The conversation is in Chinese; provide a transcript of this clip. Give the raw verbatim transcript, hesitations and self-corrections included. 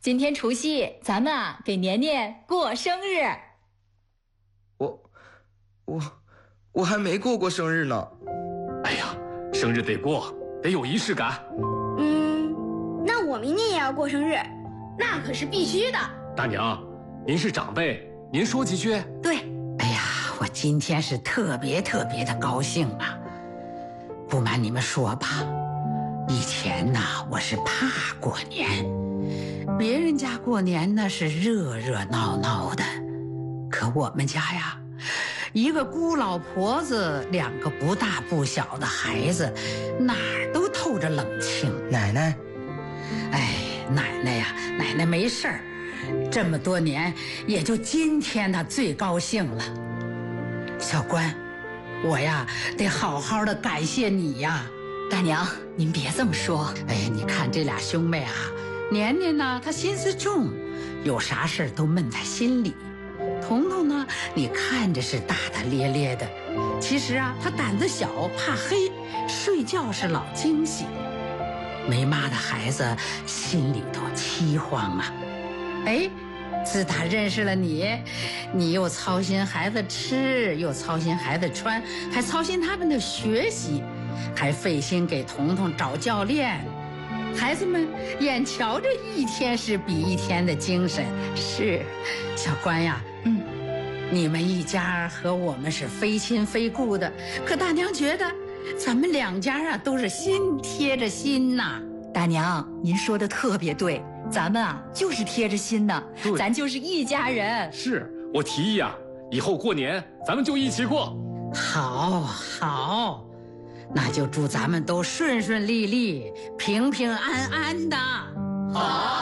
今天除夕，咱们啊给年年过生日。 我，我，我还没过过生日呢。 哎呀，生日得过，得有仪式感。 嗯，那我明年也要过生日， 那可是必须的。 大娘，您是长辈，您说几句。 对，哎呀，我今天是特别特别的高兴啊！不瞒你们说吧，以前呢我是怕过年，别人家过年呢是热热闹闹的，可我们家呀，一个孤老婆子，两个不大不小的孩子，哪儿都透着冷清。 奶奶， 哎，奶奶呀，奶奶没事儿，这么多年也就今天她最高兴了。小关，我呀得好好的感谢你呀。 大娘，您别这么说。 哎，你看这俩兄妹啊，年年呢他心思重，有啥事都闷在心里。彤彤呢，你看着是大大咧咧的，其实啊他胆子小，怕黑，睡觉是老惊喜。没妈的孩子心里头凄慌啊。哎，自打认识了你，你又操心孩子吃，又操心孩子穿，还操心他们的学习，还费心给彤彤找教练。孩子们眼瞧着一天是比一天的精神。是，小关呀， 嗯， 你们一家和我们是非亲非故的，可大娘觉得咱们两家啊都是心贴着心呐。 大娘，您说的特别对，咱们啊就是贴着心呢，咱就是一家人。 是，我提议啊，以后过年咱们就一起过。 好，好，那就祝咱们都顺顺利利、平平安安的。 好。